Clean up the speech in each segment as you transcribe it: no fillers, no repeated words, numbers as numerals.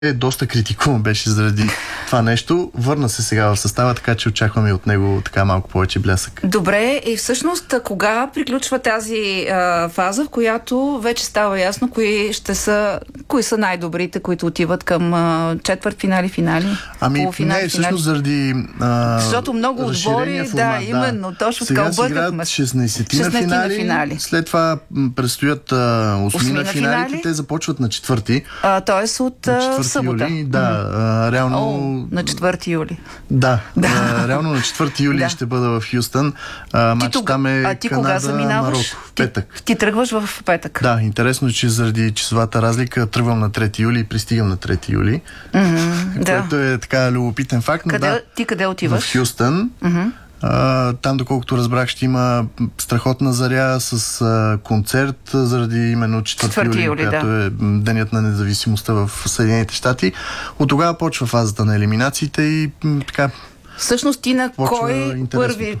доста критикуван беше заради това нещо. Върна се сега в състава, така че очакваме от него така малко повече блясък. Добре, и всъщност кога приключва тази фаза, в която вече става ясно кои са най-добрите, които отиват към четвъртфинали, финали? Не, всъщност заради защото много отбори, именно, точно така объркахме. 16 финали. След това предстоят 8 на финалите, те започват на 4-ти. Тоест от събота. Юли, реално... на 4 юли. Да, реално на 4 юли ще бъда в Хюстън. Матч там е Канада-Марокко. В петък. Ти тръгваш в петък. Да, интересно е, че заради часовата разлика тръгвам на 3 юли и пристигам на 3 юли. Което е така любопитен факт. Ти къде отиваш? В Хюстън. Там, доколкото разбрах, ще има страхотна заря с концерт заради именно 4 юли, която е денят на независимостта в Съединените щати. От тогава почва фазата на елиминациите и така. Всъщност ти на кой първи,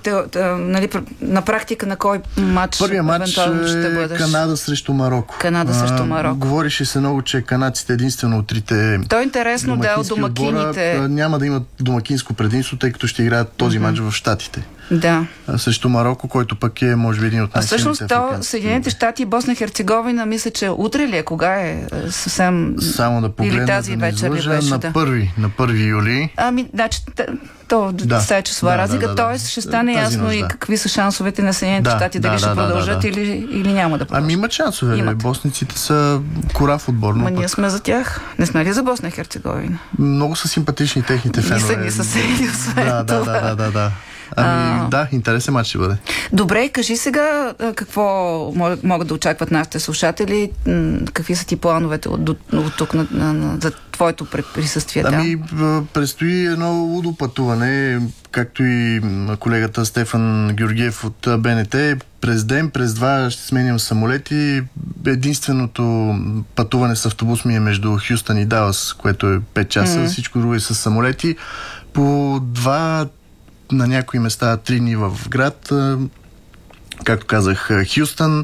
на практика на кой матч? Първият матч ще бъдеш? Канада срещу Марокко. Канада срещу Марокко. Говореше се много, че канадците единствено от трите То е интересно от домакините. Няма да имат домакинско предимство, тъй като ще играят този матч в Щатите. Да. Срещу Марокко, който пък е, може би, един от най-силните африкански. Всъщност, Съединените щати и Босна и Херцеговина, мисля, че утре ли е? Кога е? Съвсем... Само да погледна, или тази вечер ли беше? На 1 юли. Значи, това часова разлика, т.е. ще стане ясно и какви са шансовете на Съединените щати, дали ще продължат или няма да продължат. Имат шансове. Босниците са корав отбор. Ние сме за тях. Не сме ли за Босна и Херцеговина? Много са симпатични техните фенове. Ние са съседи, освен това. Да. Интересен матч ще бъде. Добре, кажи сега какво могат да очакват нашите слушатели, какви са ти плановете от тук за твоето присъствие там? Предстои едно лудо пътуване, както и колегата Стефан Георгиев от БНТ. През ден, през два ще сменям самолети. Единственото пътуване с автобус ми е между Хюстън и Далас, което е 5 часа. Всичко друго е с самолети. По 2 на някои места 3 дни в град. Както казах, Хюстън,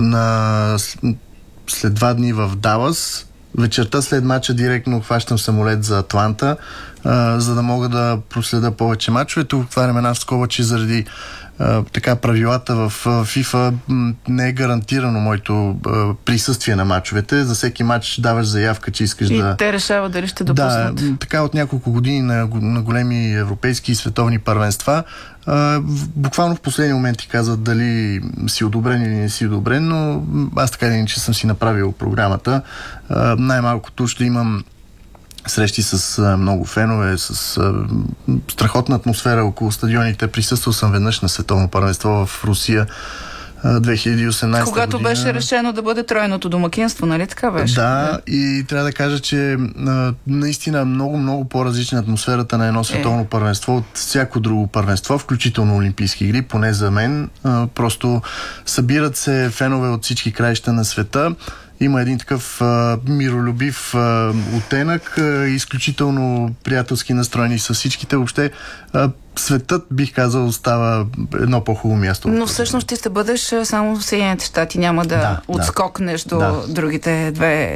след 2 дни в Далас. Вечерта след мача директно хващам самолет за Атланта, за да мога да проследа повече мачове. Тук отварям една скоба, че заради правилата в FIFA не е гарантирано моето присъствие на мачовете. За всеки мач даваш заявка, че искаш и те решават дали ще допуснат. Да, така от няколко години на големи европейски и световни първенства. Буквално в последния момент ти казват дали си одобрен или не си одобрен, но аз така или иначе съм си направил програмата. Най-малкото ще имам срещи с много фенове, с страхотна атмосфера около стадионите. Присъствал съм веднъж на световно първенство в Русия 2018 когато година. Беше решено да бъде тройното домакинство, нали така беше? Да, и трябва да кажа, че наистина много по-различна атмосферата на едно световно първенство от всяко друго първенство, включително Олимпийски игри, поне за мен. Просто събират се фенове от всички краища на света. Има един такъв миролюбив оттенък, изключително приятелски настроени с всичките. Въобще светът, бих казал, става едно по-хубаво място. Но всъщност ти ще бъдеш само в Съединените щати, няма да отскокнеш до другите две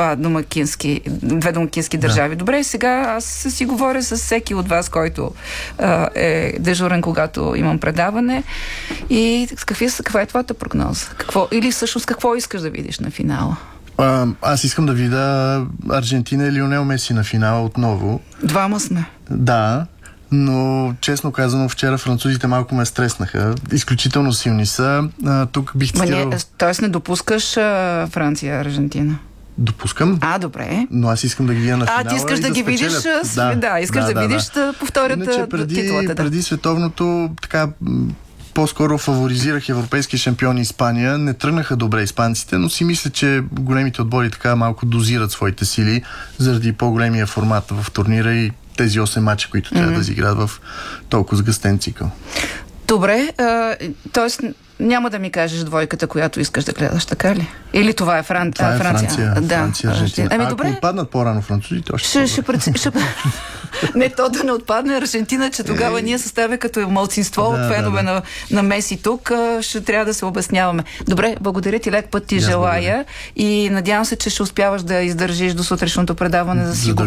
домакински държави. Добре, сега аз си говоря с всеки от вас, който е дежурен, когато имам предаване. И каква е твоята прогноза? Или всъщност какво искаш да видиш на финала? Аз искам да видя Аржентина и Лионел Меси на финала отново. Двама сме. Да, но честно казано, вчера французите малко ме стреснаха. Изключително силни са. Тук бих цитирал... Тоест не допускаш Франция, Аржентина? Допускам. Добре. Но аз искам да ги видя на финала. Ти искаш да ги видиш, искаш да видиш да повторят титлата. Преди световното, така... По-скоро фаворизирах европейски шампиони Испания. Не тръгнаха добре испанците, но си мисля, че големите отбори така малко дозират своите сили заради по-големия формат в турнира и тези 8 мача, които трябва да изиграят в толкова сгъстен цикъл. Добре, т.е. няма да ми кажеш двойката, която искаш да гледаш, така ли? Или това е Франция? Франция, Аржентина. Ако отпаднат по-рано французите, още Не, то да не отпадне Аржентина, че тогава ние съставя като малцинство от фенове на Меси тук, ще трябва да се обясняваме. Добре, благодаря ти, лек път ти желая и надявам се, че ще успяваш да издържиш до сутрешното предаване, за да си